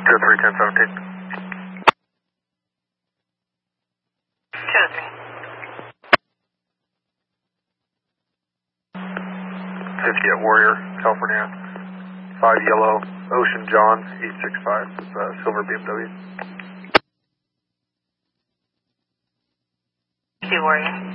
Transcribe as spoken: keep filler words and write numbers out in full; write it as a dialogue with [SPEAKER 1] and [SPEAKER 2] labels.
[SPEAKER 1] two three, ten seventeen.
[SPEAKER 2] two three.
[SPEAKER 1] fifty at Warrior, California. five Yellow, Ocean John, eight six five, uh, silver B M W.
[SPEAKER 2] two Warrior.